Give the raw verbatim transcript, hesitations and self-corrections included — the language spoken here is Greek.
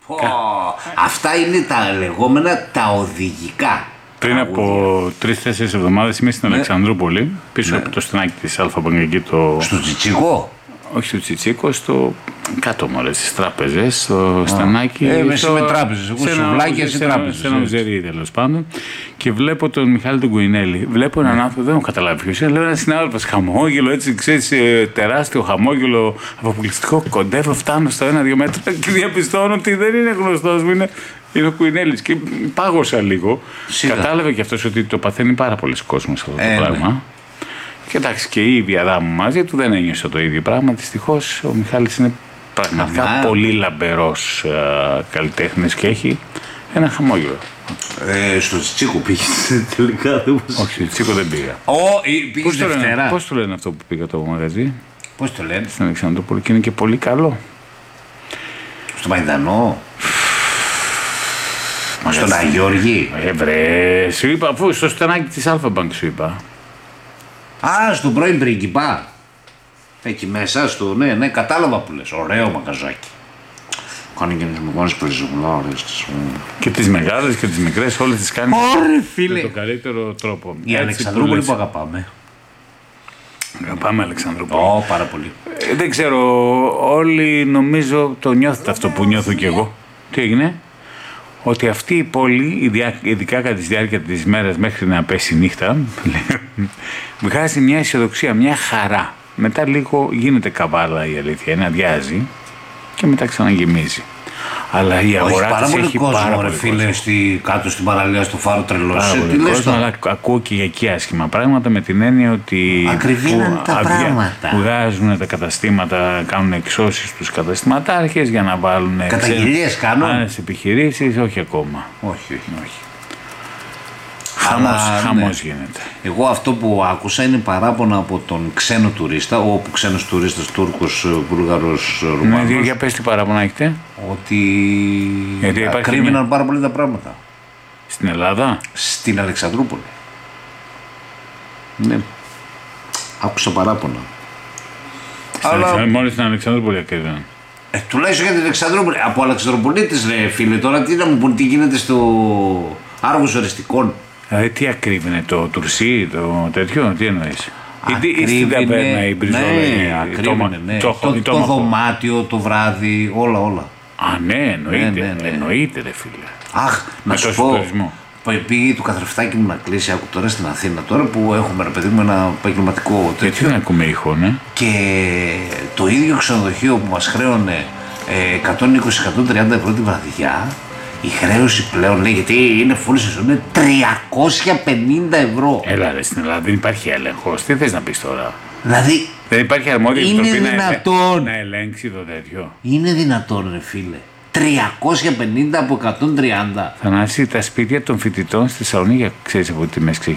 Πω, αυτά είναι τα λεγόμενα τα οδηγικά. Πριν από τρεις-τέσσερις εβδομάδες είμαι στην ναι. Αλεξανδρούπολη, πίσω ναι. από το στενάκι της Αλφα-Μπανκ εκεί το... Στο Τσιτσίκο? Όχι στο Τσιτσίκο, στο κάτω μόλις στις τράπεζες, στο oh. στενάκι. Ε, με στο... με τράπεζες, εγώ σουβλάκια σε τράπεζες. Σε ένα μουζερί τέλος πάντων. Και βλέπω τον Μιχάλη τον Κουινέλη. Βλέπω έναν άνθρωπο, δεν έχω καταλάβει ποιος είναι. Λέω ένα συνάδελφος, χαμόγελο, έτσι ξέρεις, τεράστιο χαμόγελο, αποκλειστικό, κοντεύω, φτάνω στο ένα-δύο μέτρα και διαπιστώνω ότι δεν είναι γνωστός μου. Είναι... Είναι ο Κουινέλης και πάγωσα λίγο. Σίγα. Κατάλαβε και αυτός ότι το παθαίνει πάρα πολλοί κόσμος αυτό το ε, πράγμα. Ναι. Και εντάξει, και η ίδια δάμου μαζί του δεν ένιωσε το ίδιο πράγμα. Δυστυχώς ο Μιχάλης είναι πραγματικά Αμά. πολύ λαμπερός καλλιτέχνης και έχει ένα χαμόγελο. Ε, στο Τσίτσίκο πήγες τελικά? Όχι, στο Τσίτσίκο δεν πήγα. Oh, πήγες Δευτέρα. Πώς το λένε αυτό που πήγα το μαγαζί? Πώς το λένε? Στην Αλεξανδρούπολη και είναι και πολύ καλό. Στο Μαϊντανό? Μα στον Αγιώργη. Ε, βρε, σου είπα, αφού στο στενάκι της Αλφα-Μπανκ σου είπα. Α, στον πρώην πριγκιπά. Εκεί μέσα, στο, ναι, ναι, κατάλαβα που λες. Ωραίο μαγαζάκι. Κάνει και τις μεγάλες πρεζουλάρες. Και τις μεγάλες και τις μικρές, όλες τις κάνει. Ωρε φίλε. Με τον καλύτερο τρόπο. Η Αλεξανδρούπολη που αγαπάμε. Αγαπάμε Αλεξανδρούπολη. Ω, oh, πάρα πολύ. Ε, δεν ξέρω, όλοι νομίζω το νιώθετε αυτό που νιώθω κι εγώ. Τι έγινε? Ότι αυτή η πόλη, ειδικά κατά τη διάρκεια της μέρας μέχρι να πέσει η νύχτα, βγάζει μια αισιοδοξία, μια χαρά. Μετά λίγο γίνεται καβάλα η αλήθεια, είναι αδειάζει και μετά ξαναγεμίζει. Αλλά η αγορά πάρα της πολύ έχει κόσμο, πάρα ρε πολύ φίλε, κόσμο. στη, κάτω στην παραλία, στο Φάρο τρελός. Πάρα πολύ κόσμο, αλλά ακούω και για εκεί άσχημα πράγματα με την έννοια ότι ακριβή είναι τα αδια, πράγματα. Βγάζουν τα καταστήματα, κάνουν εξώσεις στους καταστηματάρχες για να βάλουν καταγγελίες κάνουν. Άλλες επιχειρήσεις, όχι ακόμα. Όχι, όχι. όχι. Χαμός, χαμός ναι. γίνεται. Εγώ αυτό που άκουσα είναι παράπονα από τον ξένο τουρίστα, όπου ξένος τουρίστας, Τούρκος, Βούλγαρος, Ρουμάνος. Ναι, για πες τι παράπονα έχετε. Ότι κρύβαιναν μια... πάρα πολύ τα πράγματα. Στην Ελλάδα. Στην Αλεξανδρούπολη. Ναι. Άκουσα παράπονα. Στην Αλλά... Αλεξανδρούπολη, μόλις στην Αλεξανδρούπολη ακρίβαιναν. Ε, τουλάχιστον για την Αλεξανδρούπολη. Από Αλεξανδροπολίτες, ρε φίλε, τώρα τι να μου πούν, τι γίνεται στο Άργος Οριστικών. Δηλαδή τι ακρίβαινε, το τουρσί, το τέτοιο, τι εννοείς? Ή στην ταβέρνα, η μπριζόλα, ναι, ακρίβαινε, ναι. Το, το, το, το δωμάτιο, το βράδυ, όλα, όλα. Α, ναι, εννοείται, ναι, ναι, ναι. εννοείται ρε φίλε. Αχ, να σου πω, τουρισμό. Πήγε το καθρεφτάκι μου να κλείσει, άκου τώρα στην Αθήνα, τώρα που έχουμε ρε παιδί μου ένα επαγγελματικό τέτοιο. Γιατί δεν ακούμε ήχο, ναι. Και το ίδιο ξενοδοχείο που μας χρέωνε εκατόν είκοσι με εκατόν τριάντα ευρώ τη βραδιά, η χρέωση πλέον λέει, γιατί είναι full season, είναι τριακόσια πενήντα ευρώ. Έλα ρε, στην Ελλάδα δεν υπάρχει έλεγχος. Τι θες να πεις τώρα? Δηλαδή, δεν υπάρχει αρμόδια επιτροπή να, να ελέγξει το τέτοιο. Είναι δυνατόν ρε φίλε? τριακόσια πενήντα από εκατόν τριάντα. Θανάση, τα σπίτια των φοιτητών στη Θεσσαλονίκη, ξέρεις από τι τιμές